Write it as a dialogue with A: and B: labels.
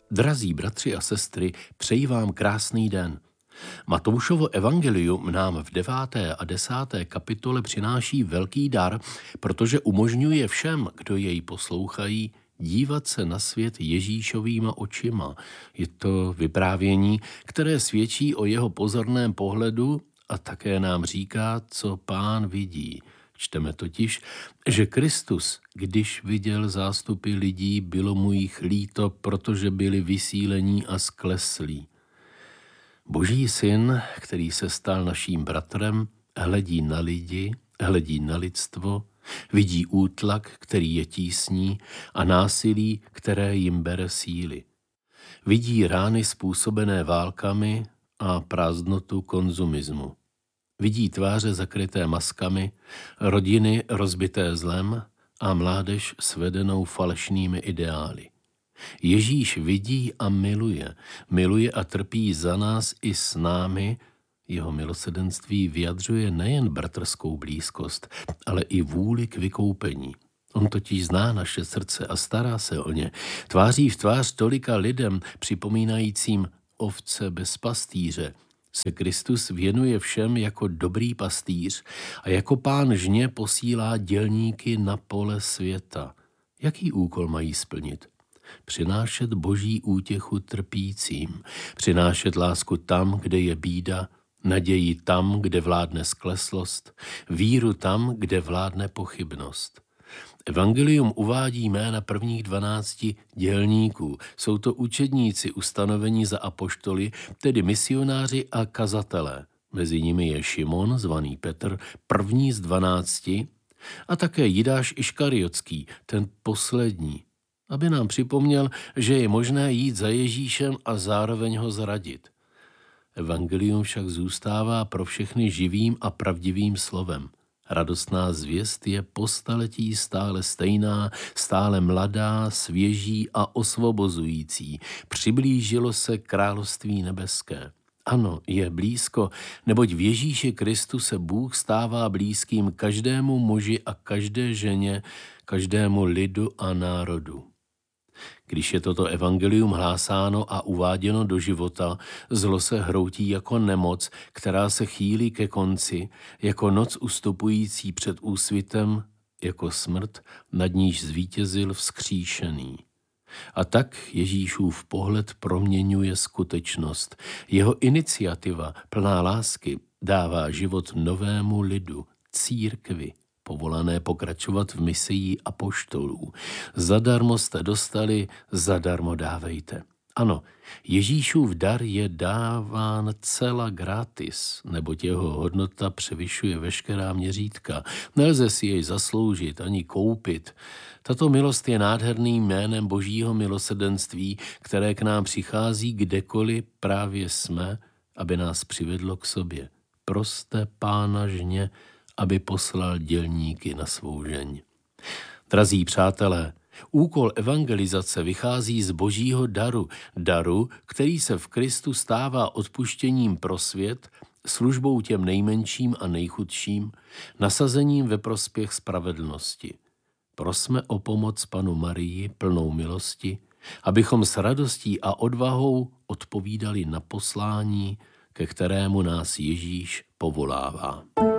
A: Drazí bratři a sestry, přeji vám krásný den. Matoušovo evangelium nám v 9. a 10. kapitole přináší velký dar, protože umožňuje všem, kdo jej poslouchají, dívat se na svět Ježíšovýma očima. Je to vyprávění, které svědčí o jeho pozorném pohledu a také nám říká, co Pán vidí. Čteme totiž, že Kristus, když viděl zástupy lidí, bylo mu jich líto, protože byli vysílení a skleslí. Boží syn, který se stal naším bratrem, hledí na lidi, hledí na lidstvo, vidí útlak, který je tísní, a násilí, které jim bere síly. Vidí rány způsobené válkami a prázdnotu konzumismu. Vidí tváře zakryté maskami, rodiny rozbité zlem a mládež svedenou falešnými ideály. Ježíš vidí a miluje a trpí za nás i s námi. Jeho milosrdenství vyjadřuje nejen bratrskou blízkost, ale i vůli k vykoupení. On totiž zná naše srdce a stará se o ně. Tváří v tvář tolika lidem, připomínajícím ovce bez pastýře, se Kristus věnuje všem jako dobrý pastýř a jako Pán žně posílá dělníky na pole světa. Jaký úkol mají splnit? Přinášet boží útěchu trpícím, přinášet lásku tam, kde je bída, naději tam, kde vládne skleslost, víru tam, kde vládne pochybnost. Evangelium uvádí jména prvních 12 dělníků. Jsou to učedníci ustanovení za apoštoly, tedy misionáři a kazatelé. Mezi nimi je Šimon, zvaný Petr, první z 12, a také Jidáš Iškariotský, ten poslední, aby nám připomněl, že je možné jít za Ježíšem a zároveň ho zradit. Evangelium však zůstává pro všechny živým a pravdivým slovem. Radostná zvěst je po staletí stále stejná, stále mladá, svěží a osvobozující. Přiblížilo se království nebeské. Ano, je blízko, neboť v Ježíši Kristu se Bůh stává blízkým každému muži a každé ženě, každému lidu a národu. Když je toto evangelium hlásáno a uváděno do života, zlo se hroutí jako nemoc, která se chýlí ke konci, jako noc ustupující před úsvitem, jako smrt, nad níž zvítězil vzkříšený. A tak Ježíšův pohled proměňuje skutečnost. Jeho iniciativa, plná lásky, dává život novému lidu, církvi, povolané pokračovat v misii apoštolů. Zadarmo jste dostali, zadarmo dávejte. Ano, Ježíšův dar je dáván zcela gratis, neboť jeho hodnota převyšuje veškerá měřítka. Nelze si jej zasloužit ani koupit. Tato milost je nádherným jménem božího milosrdenství, které k nám přichází kdekoliv právě jsme, aby nás přivedlo k sobě. Proste Pána žně, aby poslal dělníky na svou žeň. Drazí přátelé, úkol evangelizace vychází z božího daru, který se v Kristu stává odpuštěním pro svět, službou těm nejmenším a nejchudším, nasazením ve prospěch spravedlnosti. Prosme o pomoc Panu Marii, plnou milosti, abychom s radostí a odvahou odpovídali na poslání, ke kterému nás Ježíš povolává.